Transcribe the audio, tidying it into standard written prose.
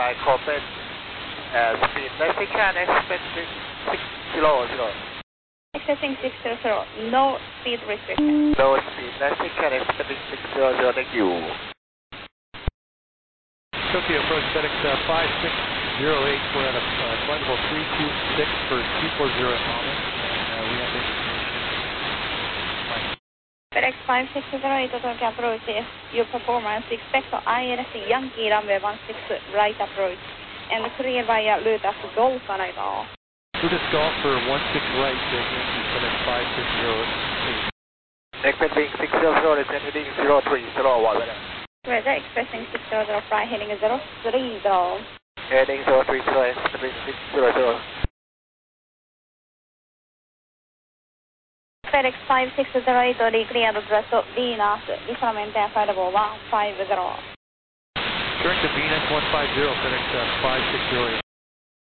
line corporate. Speed restriction expecting 600. Expecting 600, no speed restriction. No speed restriction expecting 600, thank you. Tokyo approach FedEx 5608, we're at a flight level 326 for 240 at Mama, and we have information. FedEx 5608 Tokyo approach, your performance, expect ILS Yankee runway 16 right approach, and clear via route as Golf arrival. Route as Golf for 16 right, Yankee FedEx 5608. Expecting 600, descending 030, what weather? Weather expecting 600, fly heading 030. Heading 030, expecting 600. FedEx 5608, declared address Venus, development flight level 150. Correct to Venus 150, FedEx 5608.